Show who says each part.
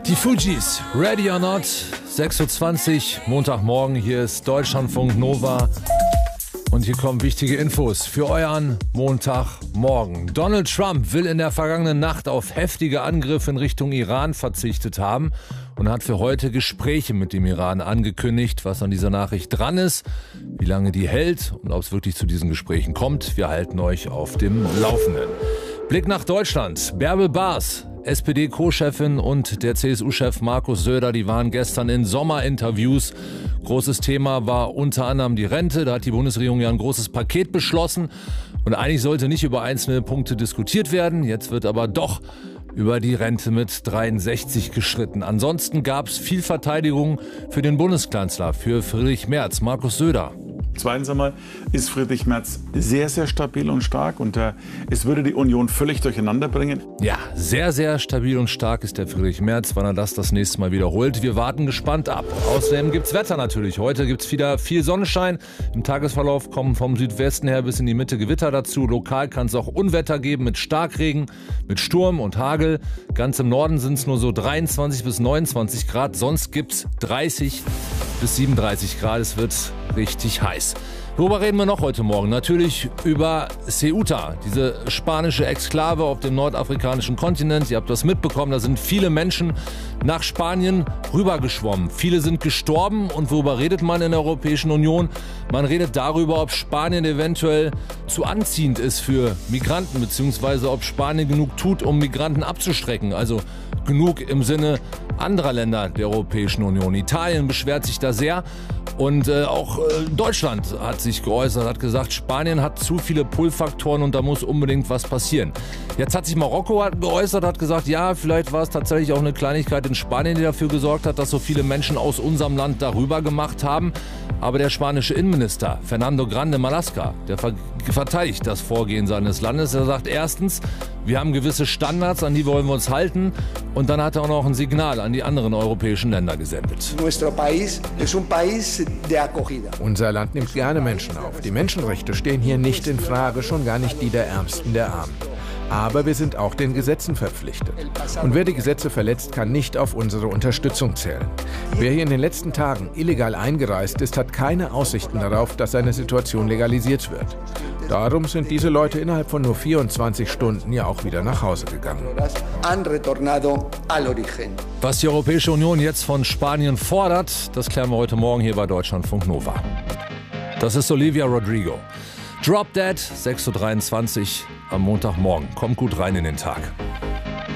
Speaker 1: Die Fugees, Ready or Not, 6:20 Uhr, Montagmorgen, hier ist Deutschlandfunk Nova. Und hier kommen wichtige Infos für euren Montagmorgen. Donald Trump will in der vergangenen Nacht auf heftige Angriffe in Richtung Iran verzichtet haben und hat für heute Gespräche mit dem Iran angekündigt. Was an dieser Nachricht dran ist, wie lange die hält und ob es wirklich zu diesen Gesprächen kommt. Wir halten euch auf dem Laufenden. Blick nach Deutschland. Bärbel Baas, SPD-Co-Chefin und der CSU-Chef Markus Söder, die waren gestern in Sommerinterviews. Großes Thema war unter anderem die Rente. Da hat die Bundesregierung ja ein großes Paket beschlossen. Und eigentlich sollte nicht über einzelne Punkte diskutiert werden. Jetzt wird aber doch über die Rente mit 63 geschritten. Ansonsten gab es viel Verteidigung für den Bundeskanzler, für Friedrich Merz. Markus Söder.
Speaker 2: Zweitens einmal ist Friedrich Merz sehr, sehr stabil und stark und es würde die Union völlig durcheinander bringen.
Speaker 1: Ja, sehr, sehr stabil und stark ist der Friedrich Merz, wann er das nächste Mal wiederholt. Wir warten gespannt ab. Außerdem gibt's Wetter natürlich. Heute gibt's wieder viel Sonnenschein. Im Tagesverlauf kommen vom Südwesten her bis in die Mitte Gewitter dazu. Lokal kann es auch Unwetter geben mit Starkregen, mit Sturm und Hagel. Ganz im Norden sind es nur so 23 bis 29 Grad. Sonst gibt's 30 bis 37 Grad. Es wird richtig heiß. Worüber reden wir noch heute Morgen? Natürlich über Ceuta, diese spanische Exklave auf dem nordafrikanischen Kontinent. Ihr habt das mitbekommen, da sind viele Menschen nach Spanien rübergeschwommen. Viele sind gestorben und worüber redet man in der Europäischen Union? Man redet darüber, ob Spanien eventuell zu anziehend ist für Migranten, beziehungsweise ob Spanien genug tut, um Migranten abzustrecken. Also genug im Sinne anderer Länder der Europäischen Union. Italien beschwert sich da sehr. Und auch Deutschland hat sich geäußert, hat gesagt, Spanien hat zu viele Pull-Faktoren und da muss unbedingt was passieren. Jetzt hat sich Marokko geäußert, hat gesagt, ja, vielleicht war es tatsächlich auch eine Kleinigkeit in Spanien, die dafür gesorgt hat, dass so viele Menschen aus unserem Land darüber gemacht haben. Aber der spanische Innenminister Fernando Grande Marlaska, der verteidigt das Vorgehen seines Landes. Er sagt erstens, wir haben gewisse Standards, an die wollen wir uns halten. Und dann hat er auch noch ein Signal an die anderen europäischen Länder gesendet.
Speaker 3: Unser Land nimmt gerne Menschen auf. Die Menschenrechte stehen hier nicht in Frage, schon gar nicht die der Ärmsten der Armen. Aber wir sind auch den Gesetzen verpflichtet. Und wer die Gesetze verletzt, kann nicht auf unsere Unterstützung zählen. Wer hier in den letzten Tagen illegal eingereist ist, hat keine Aussichten darauf, dass seine Situation legalisiert wird. Darum sind diese Leute innerhalb von nur 24 Stunden ja auch wieder nach Hause gegangen.
Speaker 1: Was die Europäische Union jetzt von Spanien fordert, das klären wir heute Morgen hier bei Deutschlandfunk Nova. Das ist Olivia Rodrigo. Drop Dead, 6:23 Uhr am Montagmorgen. Kommt gut rein in den Tag.